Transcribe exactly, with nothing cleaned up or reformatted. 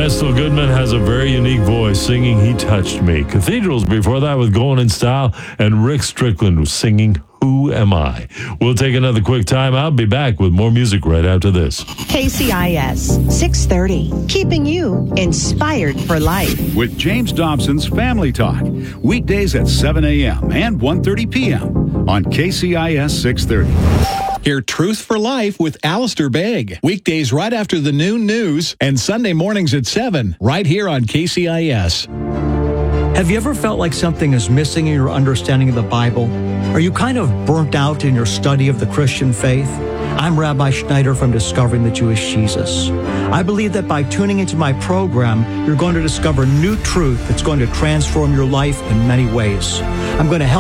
Vestal Goodman has a very unique voice singing He Touched Me. Cathedrals before that with Going in Style, and Rick Strickland was singing Who Am I? We'll take another quick time out. Be back with more music right after this. K C I S six thirty, keeping you inspired for life. With James Dobson's Family Talk, weekdays at seven a.m. and one thirty p.m. on K C I S six thirty. Hear Truth for Life with Alistair Begg. Weekdays right after the noon news and Sunday mornings at seven, right here on K C I S. Have you ever felt like something is missing in your understanding of the Bible? Are you kind of burnt out in your study of the Christian faith? I'm Rabbi Schneider from Discovering the Jewish Jesus. I believe that by tuning into my program, you're going to discover new truth that's going to transform your life in many ways. I'm going to help